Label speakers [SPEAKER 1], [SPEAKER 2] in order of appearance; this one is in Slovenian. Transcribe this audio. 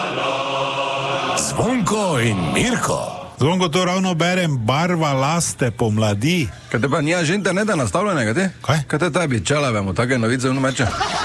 [SPEAKER 1] Zvonko in Mirko.
[SPEAKER 2] Zvonko, to ravno berem, barva laste pomladi.
[SPEAKER 3] Kaj te pa nija žente ne da nastavljenega, ti?
[SPEAKER 2] Kaj?
[SPEAKER 3] Kaj te tebi, čelavemu, take novice vno meče?